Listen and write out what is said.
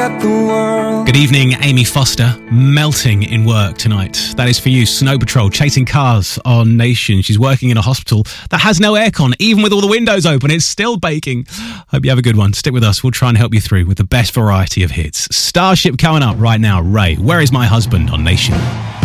at the world. Good evening, Amy Foster. Melting in work tonight. That is for you, Snow Patrol, chasing cars on Nation. She's working in a hospital that has no aircon. Even with all the windows open, it's still baking. Hope you have a good one. Stick with us. We'll try and help you through with the best variety of hits. Starship coming up right now. Ray, Where Is My Husband on Nation?